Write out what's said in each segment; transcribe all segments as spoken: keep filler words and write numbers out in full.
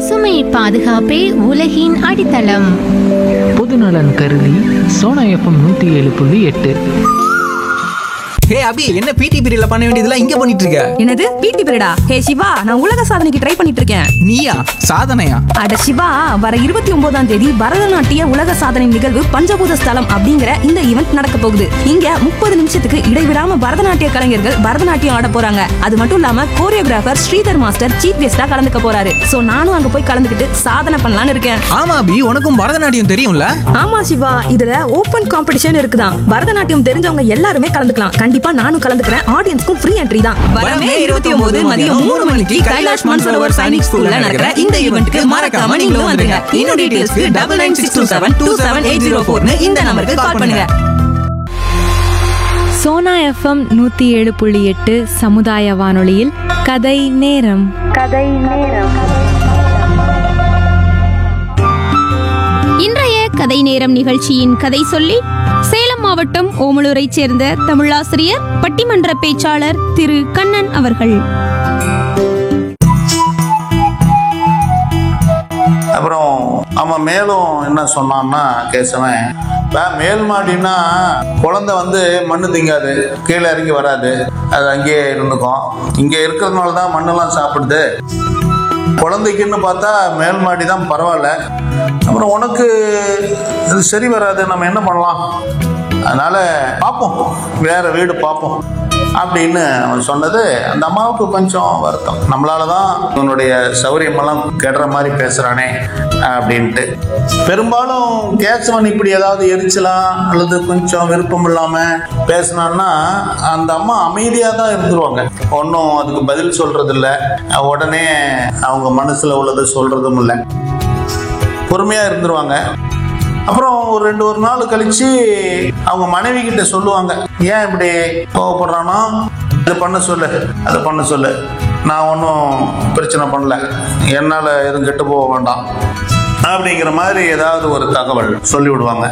பசுமை பாதுகாப்பே உலகின் அடித்தளம். பொதுநலன் கருதி சோனா எஃப்எம் நூத்தி ஏழு புள்ளி எட்டு. ஹே அபி, என்ன பிடி பீரியட்ல பண்ண வேண்டியதெல்லாம் இங்க பண்ணிட்டு இருக்க? என்னது பிடி பீரியடா? ஹே சிவா, நான் உலக சாதனைக்கு ட்ரை பண்ணிட்டு இருக்கேன். நீயா? சாதனையா? அட சிவா, வர இருபத்தி ஒன்பதாம் தேதி பரதநாட்டிய உலக சாதனை நிகழ்வு பஞ்சபூத ஸ்தலம் அப்படிங்கிற இந்த ஈவெண்ட் நடக்க போகுது. இங்க முப்பது நிமிஷத்துக்கு இடைவிடாம பரதநாட்டிய கலைஞர்கள் பரதநாட்டியம் ஆட போறாங்க. அது மட்டும் இல்லாம கோரியோகிராஃபர் ஸ்ரீதர் மாஸ்டர் சீஃப் கெஸ்டா கலந்துக்க போறாரு. சோ நானும் அங்க போய் கலந்துக்கிட்டு சாதனை பண்ணலாம்னு இருக்கேன். ஆமா அபி, உனக்கும் பரதநாட்டியம் தெரியும்ல? ஆமா சிவா, இதுல ஓபன் காம்படிஷன் இருக்குதான். பரதநாட்டியம் தெரிஞ்சவங்க எல்லாருமே கலந்துக்கலாம். கண்டிப்பா நானும் கலந்துக்கிறேன். ஆடியன்ஸ்க்கும் ஃப்ரீ என்ட்ரி தான். வரமே இருபத்தி ஒன்பது மதியம் மூணு மணிக்கு கைலாஷ் மன்சரோவர் சைனிக் ஸ்கூல்ல நடக்கிற இந்த ஈவென்ட்க்கு மறக்காம நீங்களும் வந்துருங்க. இன்னும் டீடைல்ஸ்க்கு double nine six two seven two seven eight zero ஃபோர்னு இந்த நம்பருக்கு கால் பண்ணுங்க. சோனா எஃப்எம் நூத்தி ஏழு புள்ளி எட்டு சமுதாய வானொலியில் கதை நேரம். கதை நேரம். இன்றைய கதை நேரம் நிகழ்ச்சியின் கதை சொல்லி சேலம் மாவட்டம் ஓமலூரைச் சேர்ந்த தமிழாசிரியர், பட்டிமன்ற பேச்சாளர் திரு கண்ணன் அவர்கள். அப்புறம் அவன் மேலும் என்ன சொன்னான்னா, கேசவன், மேல் மாடினா குழந்தை வந்து மண்ணு திங்காது, கீழே இறங்கி வராது, அது அங்கேயே இருந்துக்கும். இங்கே இருக்கிறதுனால தான் மண்ணெல்லாம் சாப்பிடுது. குழந்தைக்குன்னு பார்த்தா மேல் மாடி தான் பரவாயில்ல. அப்புறம் உனக்கு இது சரி வராது, நம்ம என்ன பண்ணலாம்? அதனால பார்ப்போம், வேற வீடு பார்ப்போம் அப்படின்னு அவன் சொன்னது அந்த அம்மாவுக்கு கொஞ்சம் வருத்தம். நம்மளால தான் இவனுடைய சௌரியமெல்லாம் கெடுற மாதிரி பேசுறானே அப்படின்ட்டு. பெரும்பாலும் கேசவன் இப்படி ஏதாவது எரிச்சலாம் அல்லது கொஞ்சம் விருப்பம் இல்லாம பேசினான்னா அந்த அம்மா அமைதியா தான் இருந்துருவாங்க. ஒன்றும் அதுக்கு பதில் சொல்றது இல்லை, உடனே அவங்க மனசுல உள்ளது சொல்றதும் இல்லை, பொறுமையா இருந்துருவாங்க. அப்புறம் ஒரு ரெண்டு ஒரு நாள் கழிச்சு அவங்க மனைவி கிட்ட சொல்லுவாங்க, ஏன் இப்படி கோவப்படுறானோ, அது பண்ண சொல்லு, அதை பண்ண சொல்லு, நான் ஒன்றும் பிரச்சனை பண்ணல, என்னால் எதுவும் கெட்டு போக வேண்டாம் அப்படிங்கிற மாதிரி ஏதாவது ஒரு தகவல் சொல்லிவிடுவாங்க.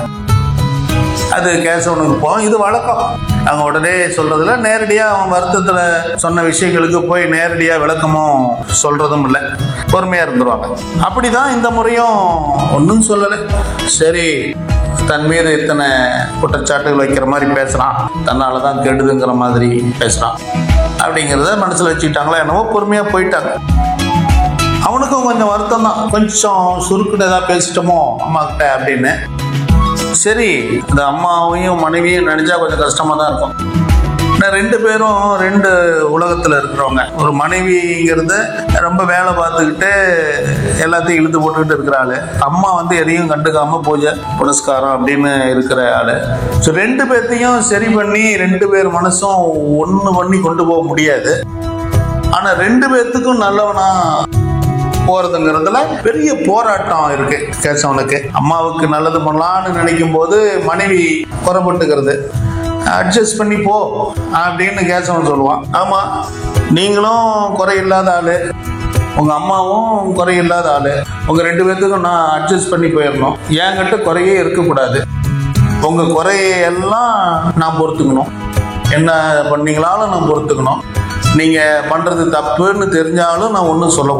அது கேசவனுக்கு போகும். இது வழக்கம். அவங்க உடனே சொல்றதுல நேரடியாக அவன் வருத்தத்தில் சொன்ன விஷயங்களுக்கு போய் நேரடியாக விளக்கமும் சொல்றதும் இல்லை, பொறுமையாக இருந்துருவாங்க. அப்படிதான் இந்த முறையும் ஒன்றும் சொல்லலை. சரி, தன் மீது இத்தனை குற்றச்சாட்டுகள் வைக்கிற மாதிரி பேசுகிறான், தன்னால தான் கெடுதுங்கிற மாதிரி பேசுகிறான் அப்படிங்கிறத மனசில் வச்சுக்கிட்டாங்களா என்னவோ, பொறுமையாக போயிட்டாங்க. அவனுக்கும் கொஞ்சம் வருத்தம் தான், கொஞ்சம் சுருக்குன்னு ஏதாவது பேசிட்டோமோ அம்மா கிட்ட அப்படின்னு. சரி, இந்த அம்மாவையும் மனைவியும் நினைச்சா கொஞ்சம் கஷ்டமா தான் இருக்கும். ரெண்டு பேரும் ரெண்டு உலகத்துல இருக்கிறவங்க. ஒரு மனைவிங்கிறது ரொம்ப வேலை பார்த்துக்கிட்டு எல்லாத்தையும் இழுத்து போட்டுக்கிட்டு இருக்கிற ஆளு, அம்மா வந்து எதையும் கண்டுக்காம பூஜை புனஸ்காரம் அப்படின்னு இருக்கிற ஆளு. ஸோ ரெண்டு பேர்த்தையும் சரி பண்ணி ரெண்டு பேர் மனசும் ஒன்று பண்ணி கொண்டு போக முடியாது. ஆனா ரெண்டு பேர்த்துக்கும் நல்லவனா போறதுங்கிறதுல பெரிய போராட்டம் இருக்கு கேசவனுக்கு. அம்மாவுக்கு நல்லது பண்ணலான்னு நினைக்கும் போது மனைவி குறைபட்டுக்கிறது, அட்ஜஸ்ட் பண்ணி போ அப்படின்னு கேசவன் சொல்லுவான். ஆமா, நீங்களும் குறை இல்லாத ஆளு, உங்க அம்மாவும் குறை இல்லாத ஆளு, உங்க ரெண்டு பேர்த்துக்கும் நான் அட்ஜஸ்ட் பண்ணி போயிடணும். என்கிட்ட குறையே இருக்கக்கூடாது, உங்க குறையெல்லாம் நான் பொறுத்துக்கணும், என்ன பண்ணீங்களாலும் நான் பொறுத்துக்கணும், நீங்க பண்றது தப்புன்னு தெரிஞ்சாலும் நான் ஒன்றும் சொல்லக்கூடாது.